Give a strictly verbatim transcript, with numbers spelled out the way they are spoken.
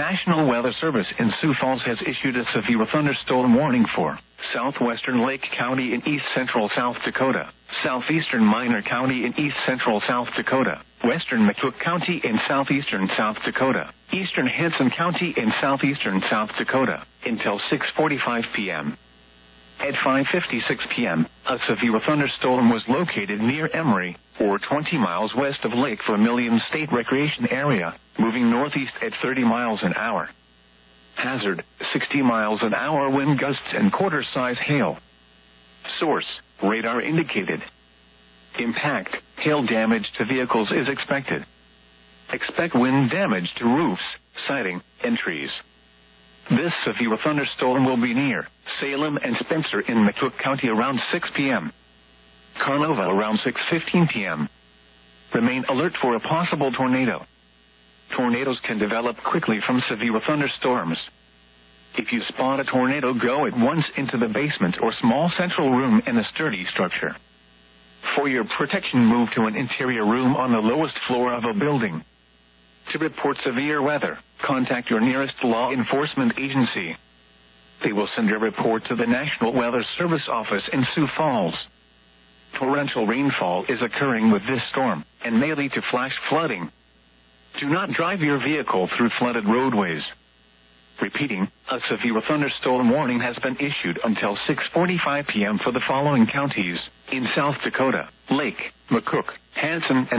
National Weather Service in Sioux Falls has issued a severe thunderstorm warning for southwestern Lake County in east central South Dakota, southeastern Minor County in east central South Dakota, western McCook County in southeastern South Dakota, eastern Hanson County in southeastern South Dakota, until six forty-five p.m. At five fifty-six p.m., a severe thunderstorm was located near Emory, or twenty miles west of Lake Vermilion State Recreation Area, moving northeast at thirty miles an hour. Hazard, sixty miles an hour wind gusts and quarter-size hail. Source, radar indicated. Impact, hail damage to vehicles is expected. Expect wind damage to roofs, siding, and trees. This severe thunderstorm will be near Salem and Spencer in McCook County around six p.m. Carnova around six fifteen p.m. Remain alert for a possible tornado. Tornadoes can develop quickly from severe thunderstorms. If you spot a tornado, go at once into the basement or small central room in a sturdy structure. For your protection, move to an interior room on the lowest floor of a building. To report severe weather, contact your nearest law enforcement agency. They will send a report to the National Weather Service office in Sioux Falls. Torrential rainfall is occurring with this storm and may lead to flash flooding. Do not drive your vehicle through flooded roadways. Repeating, a severe thunderstorm warning has been issued until six forty-five p.m. for the following counties in South Dakota: Lake, McCook, Hanson, and